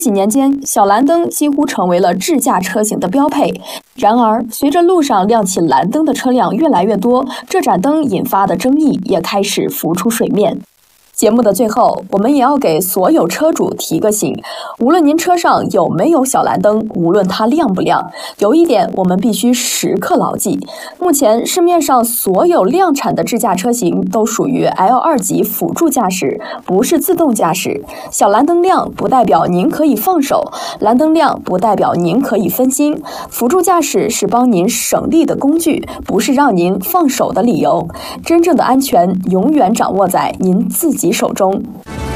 几年间，小蓝灯几乎成为了智驾车型的标配。然而，随着路上亮起蓝灯的车辆越来越多，这盏灯引发的争议也开始浮出水面。节目的最后，我们也要给所有车主提个醒：无论您车上有没有小蓝灯，无论它亮不亮，有一点我们必须时刻牢记：目前市面上所有量产的智驾车型都属于 L2级辅助驾驶，不是自动驾驶。小蓝灯亮不代表您可以放手，蓝灯亮不代表您可以分心。辅助驾驶是帮您省力的工具，不是让您放手的理由。真正的安全永远掌握在您自己手中。